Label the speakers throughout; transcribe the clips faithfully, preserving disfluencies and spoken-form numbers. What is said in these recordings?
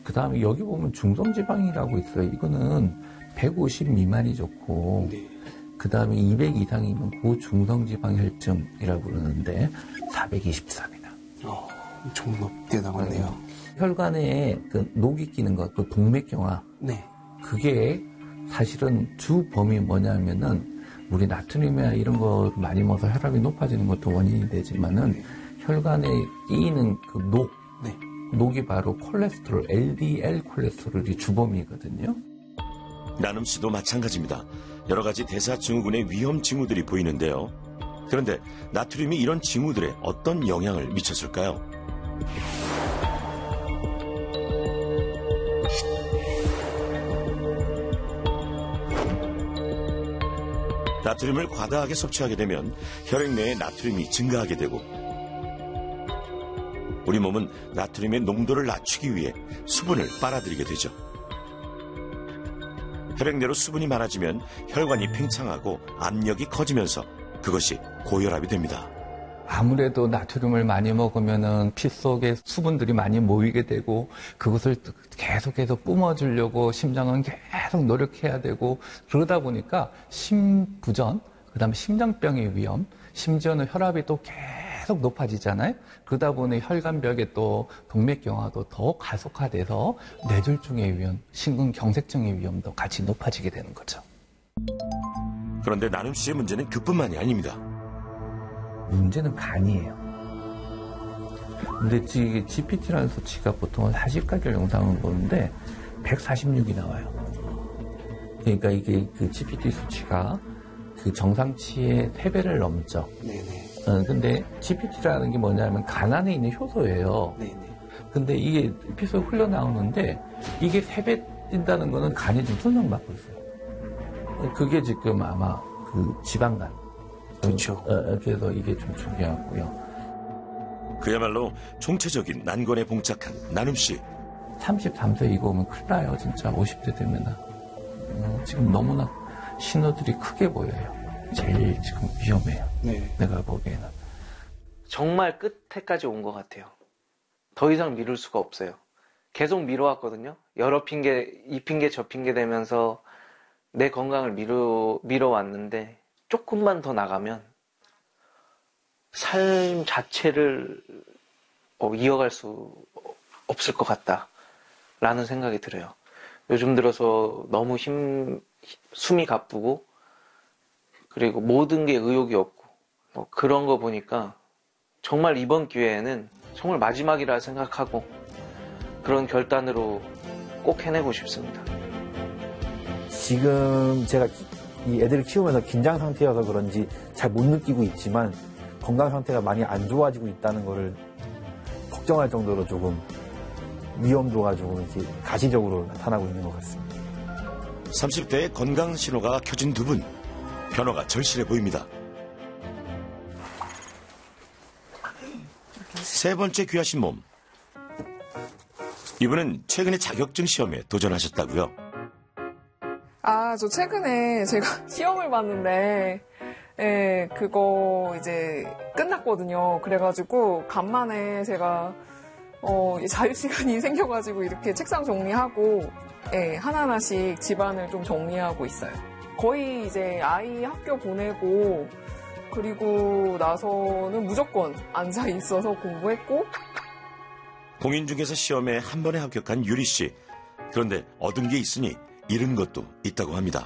Speaker 1: 그 다음에 여기 보면 중성지방이라고 있어요. 이거는 백오십 미만이 좋고, 네. 그 다음에 이백 이상이면 고중성지방 혈증이라고 그러는데 사백이십사입니다.
Speaker 2: 어, 엄청 높게 나왔네요.
Speaker 1: 네. 혈관에 그 녹이 끼는 것, 그 동맥경화. 네. 그게 사실은 주 범위 뭐냐면은 우리 나트륨이나 이런 거 많이 먹어서 혈압이 높아지는 것도 원인이 되지만은 네. 혈관에 끼이는 그 녹, 네. 녹이 바로 콜레스테롤, 엘디엘 콜레스테롤이 주범이거든요.
Speaker 3: 나눔 씨도 마찬가지입니다. 여러 가지 대사증후군의 위험 징후들이 보이는데요. 그런데 나트륨이 이런 징후들에 어떤 영향을 미쳤을까요? 나트륨을 과다하게 섭취하게 되면 혈액 내에 나트륨이 증가하게 되고 우리 몸은 나트륨의 농도를 낮추기 위해 수분을 빨아들이게 되죠. 혈액 내로 수분이 많아지면 혈관이 팽창하고 압력이 커지면서 그것이 고혈압이 됩니다.
Speaker 1: 아무래도 나트륨을 많이 먹으면은 피 속에 수분들이 많이 모이게 되고 그것을 계속해서 뿜어주려고 심장은 계속 노력해야 되고 그러다 보니까 심부전, 그다음에 심장병의 위험, 심지어는 혈압이 또 계속 높아지잖아요. 그러다 보니 혈관벽에 또 동맥경화도 더 가속화돼서 뇌졸중의 위험, 심근경색증의 위험도 같이 높아지게 되는 거죠.
Speaker 3: 그런데 나눔 씨의 문제는 그뿐만이 아닙니다.
Speaker 1: 문제는 간이에요. 근데 이 지피티라는 수치가 보통 사십 가결 영상을 보는데 백사십육이 나와요. 그러니까 이게 그 지피티 수치가 그 정상치의 세 배를 넘죠. 네네. 어, 근데 지피티라는 게 뭐냐면 간 안에 있는 효소예요. 네네. 근데 이게 피 속에 흘러나오는데 이게 세 배 뛴다는 거는 간이 지금 손상받고 있어요. 그게 지금 아마 그 지방간.
Speaker 2: 그렇죠.
Speaker 1: 어, 그래서 이게 좀 중요하고요.
Speaker 3: 그야말로 총체적인 난관에 봉착한 나눔 씨.
Speaker 1: 삼십삼 세 이거 오면 큰일 나요, 진짜. 오십 대 되면은. 어, 지금 너무나 신호들이 크게 보여요. 제일 지금 위험해요. 네. 내가 보기에는.
Speaker 4: 정말 끝에까지 온 것 같아요. 더 이상 미룰 수가 없어요. 계속 미뤄왔거든요. 여러 핑계, 이 핑계 저 핑계 대면서 내 건강을 미뤄, 미뤄왔는데 조금만 더 나가면 삶 자체를 어, 이어갈 수 없을 것 같다라는 생각이 들어요. 요즘 들어서 너무 힘, 숨이 가쁘고 그리고 모든 게 의욕이 없고 뭐 그런 거 보니까 정말 이번 기회에는 정말 마지막이라 생각하고 그런 결단으로 꼭 해내고 싶습니다.
Speaker 5: 지금 제가 이 애들을 키우면서 긴장 상태여서 그런지 잘 못 느끼고 있지만 건강 상태가 많이 안 좋아지고 있다는 거를 걱정할 정도로 조금 위험도가 조금 이렇게 가시적으로 나타나고 있는 것 같습니다.
Speaker 3: 삼십 대의 건강 신호가 켜진 두 분. 변화가 절실해 보입니다. 세 번째 귀하신 몸. 이분은 최근에 자격증 시험에 도전하셨다고요?
Speaker 6: 아, 저 최근에 제가 시험을 봤는데, 예, 그거 이제 끝났거든요. 그래가지고, 간만에 제가, 어, 자유시간이 생겨가지고 이렇게 책상 정리하고, 예, 하나하나씩 집안을 좀 정리하고 있어요. 거의 이제 아이 학교 보내고, 그리고 나서는 무조건 앉아 있어서 공부했고.
Speaker 3: 공인중개사 시험에 한 번에 합격한 유리 씨. 그런데 얻은 게 있으니 잃은 것도 있다고 합니다.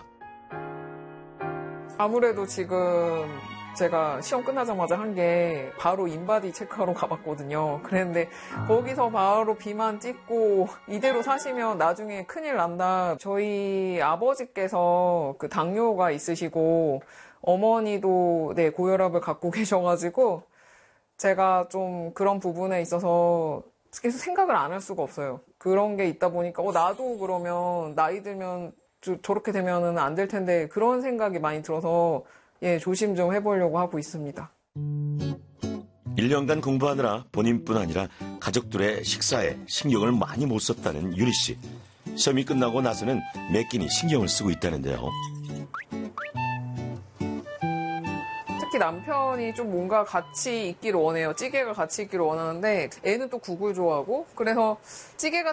Speaker 6: 아무래도 지금 제가 시험 끝나자마자 한 게 바로 인바디 체크하러 가봤거든요. 그랬는데 거기서 바로 비만 찍고 이대로 사시면 나중에 큰일 난다. 저희 아버지께서 그 당뇨가 있으시고 어머니도 네, 고혈압을 갖고 계셔가지고 제가 좀 그런 부분에 있어서 계속 생각을 안 할 수가 없어요. 그런 게 있다 보니까 어, 나도 그러면 나이 들면 저, 저렇게 되면은 안 될 텐데 그런 생각이 많이 들어서 예, 조심 좀 해보려고 하고 있습니다.
Speaker 3: 일 년간 공부하느라 본인뿐 아니라 가족들의 식사에 신경을 많이 못 썼다는 유리 씨. 시험이 끝나고 나서는 매 끼니 신경을 쓰고 있다는데요.
Speaker 6: 특히 남편이 좀 뭔가 같이 있기를 원해요. 찌개가 같이 있기를 원하는데 애는 또 국을 좋아하고 그래서 찌개가